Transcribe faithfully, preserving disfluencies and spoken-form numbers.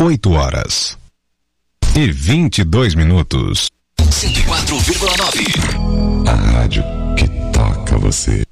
oito horas e vinte e dois minutos. cento e quatro vírgula nove. A rádio que toca você.